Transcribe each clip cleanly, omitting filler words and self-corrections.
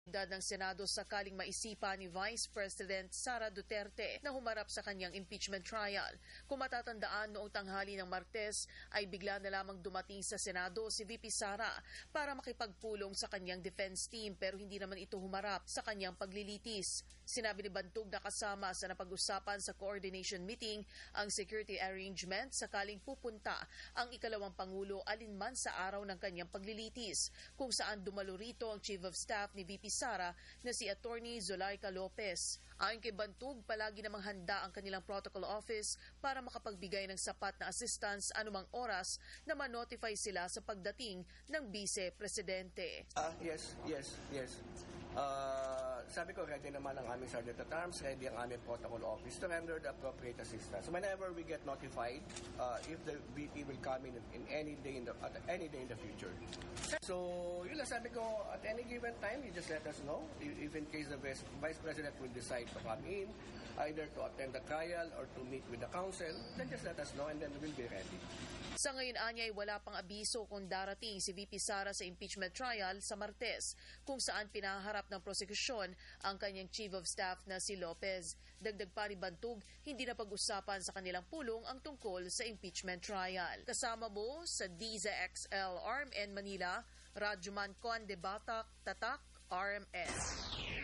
ng Senado sakaling maisipan ni Vice President Sara Duterte na humarap sa kanyang impeachment trial. Kung matatandaan, noong tanghali ng Martes ay bigla na lamang dumating sa Senado si VP Sara para makipagpulong sa kanyang defense team pero hindi naman ito humarap sa kanyang paglilitis. Sinabi ni Bantog na kasama sa napag-usapan sa coordination meeting ang security arrangement sakaling pupunta ang ikalawang Pangulo alinman sa araw ng kanyang paglilitis, kung saan dumalo rito ang Chief of Staff ni VP Sara na si Attorney Zulaika Lopez. Ayon kay Bantog, palagi namang handa ang kanilang protocol office para makapagbigay ng sapat na assistance anumang oras na ma-notify sila sa pagdating ng Vice Presidente. Yes. Sabi ko, ready naman ang aming Sergeant at Arms, ready ang aming protocol office to render the appropriate assistance. Whenever we get notified, if the VP will come in any day in the future. So, yun lang sabi ko, at any given time, you just let us know. If in case the Vice President will decide to come in, either to attend the trial or to meet with the council, then just let us know and then we'll be ready. Sa ngayon, anyay wala pang abiso kung darating si VP Sara sa impeachment trial sa Martes, kung saan pinaharap ng prosekusyon ang kanyang Chief of Staff na si Lopez. Dagdag pa ni Bantog, hindi na pag-usapan sa kanilang pulong ang tungkol sa impeachment trial. Kasama mo sa DZXL RMN Manila, Radyoman Conde Batak, Tatak, RMN.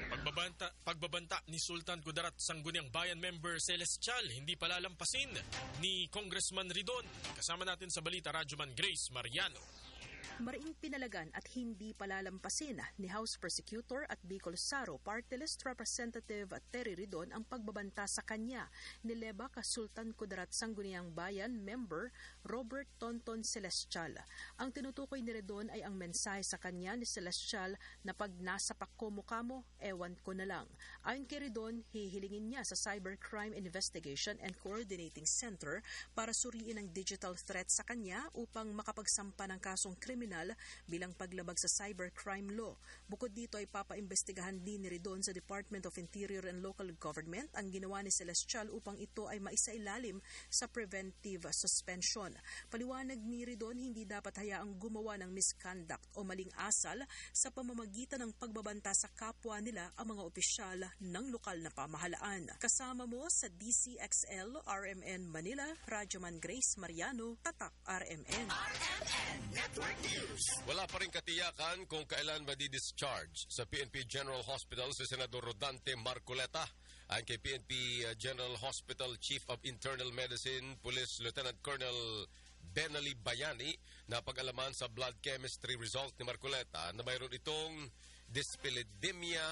Pagbabanta ni Sultan Kudarat Sangguniang Bayan member Celestial hindi palalampasin ni Congressman Ridon. Kasama natin sa balita, Radyoman Grace Mariano. Mariing pinalagan at hindi palalampasin ni House Prosecutor at Bicol Saro Party List Representative Terry Ridon ang pagbabanta sa kanya ni Leba Sultan Kudarat Sangguniang Bayan member Robert Tonton Celestial. Ang tinutukoy ni Ridon ay ang mensahe sa kanya ni Celestial na pag nasapak ko mukha mo, ewan ko na lang. Ayon kay Ridon, hihilingin niya sa Cybercrime Investigation and Coordinating Center para suriin ang digital threat sa kanya upang makapagsampa ng kasong kriminal bilang paglabag sa cybercrime law. Bukod dito ay papaimbestigahan din ni Ridon sa Department of Interior and Local Government ang ginawa ni Celestial upang ito ay maisailalim sa preventive suspension. Paliwanag ni Ridon, hindi dapat hayaang gumawa ng misconduct o maling asal sa pamamagitan ng pagbabanta sa kapwa nila ang mga opisyal ng lokal na pamahalaan. Kasama mo sa DCXL RMN Manila, Radyoman Grace Mariano, Tatak RMN. RMN Network News. Wala pa rin katiyakan kung kailan madi-discharge sa PNP General Hospital si Senador Rodante Marcoleta. Ang kay PNP General Hospital Chief of Internal Medicine, Police Lieutenant Colonel Benali Bayani, na pag-alaman sa blood chemistry result ni Marcoleta na mayroon itong dyslipidemia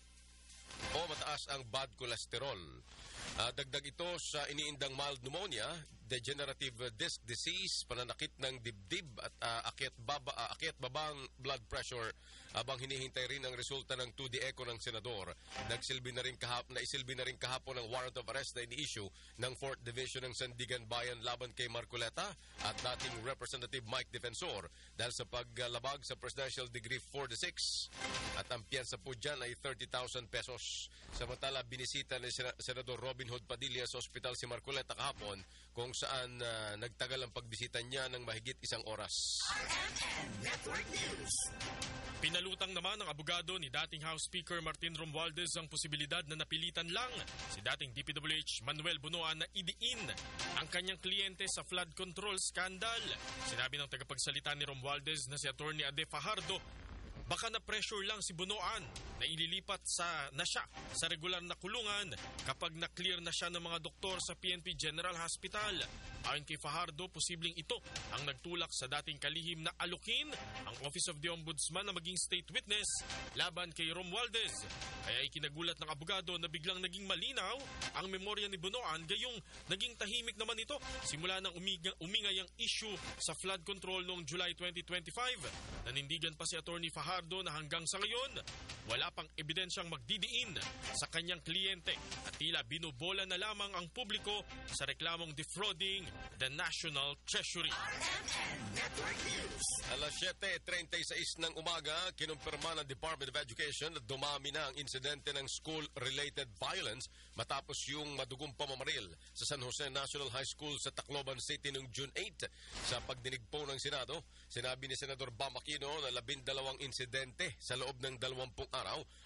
o mataas ang bad cholesterol. Dagdag ito sa iniindang mild pneumonia, degenerative disc disease, pananakit ng dibdib at akyat babang blood pressure habang hinihintay rin ang resulta ng 2D echo ng senador. Naisilbi na rin kahapon ang warrant of arrest na ini-issue ng 4th Division ng Sandigan Bayan laban kay Marcoleta at dating Representative Mike Defensor dahil sa paglabag sa Presidential Degree 4-6 at ang piyansa po dyan ay 30,000 pesos. Samantala, binisita ni Senador Robin Hood Padilla sa ospital si Marcoleta kahapon kung saan nagtagal ang pagbisita niya ng mahigit 1 oras. RMN Network News. Pinalutang naman ng abogado ni dating House Speaker Martin Romualdez ang posibilidad na napilitan lang si dating DPWH Manuel Bunoan na idiin ang kanyang kliyente sa flood control scandal. Sinabi ng tagapagsalita ni Romualdez na si Attorney Ade Fajardo, baka na-pressure lang si Bunoan na ililipat na siya sa regular na kulungan kapag na-clear na siya ng mga doktor sa PNP General Hospital. Ayon kay Fajardo, posibleng ito ang nagtulak sa dating kalihim na alukin ang Office of the Ombudsman na maging state witness laban kay Romualdez. Kaya ikinagulat ng abogado na biglang naging malinaw ang memorya ni Bunoan, gayong naging tahimik naman ito simula nang umingay ang issue sa flood control noong July 2025. Nanindigan pa si Attorney Fajardo na hanggang sa ngayon, wala pang ebidensyang magdidiin sa kanyang kliyente at tila binubola na lamang ang publiko sa reklamong defrauding the National Treasury. RMN Network News. Alas 7:36 ng umaga, kinumpirma ng Department of Education na dumami na ang insidente ng school-related violence matapos yung madugong pamamaril sa San Jose National High School sa Tacloban City noong June 8. Sa pagdinig po ng Senado, sinabi ni Senador Bam Aquino na 12 insidente sa loob ng 20 araw